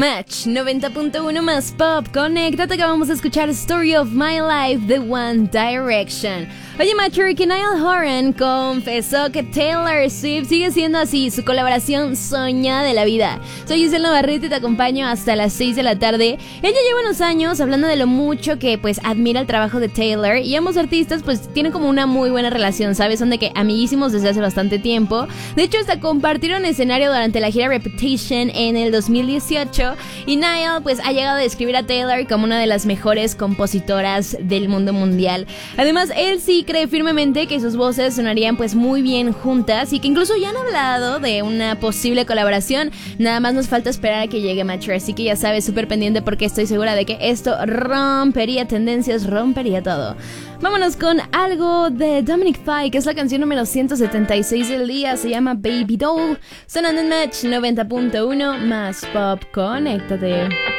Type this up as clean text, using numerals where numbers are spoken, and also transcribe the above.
Match 90.1 más pop. Conéctate que vamos a escuchar Story of My Life de One Direction. Oye, Matcher, que Niall Horan confesó que Taylor Swift sigue siendo así su colaboración soñada de la vida. Soy Giselle Navarrete y te acompaño hasta las 6 de la tarde. Ella lleva unos años hablando de lo mucho que pues admira el trabajo de Taylor, y ambos artistas pues tienen como una muy buena relación, ¿sabes? Son de que amiguísimos desde hace bastante tiempo. De hecho, hasta compartieron escenario durante la gira Reputation en el 2018, y Niall pues ha llegado a describir a Taylor como una de las mejores compositoras del mundo mundial. Además, él sí cree firmemente que sus voces sonarían pues muy bien juntas, y que incluso ya han hablado de una posible colaboración. Nada más nos falta esperar a que llegue Matcher, así que ya sabes, súper pendiente porque estoy segura de que esto rompería tendencias, rompería todo. Vámonos con algo de Dominic Fike, que es la canción número 176 del día, se llama Baby Doll, sonando en Match 90.1 más pop. Conéctate.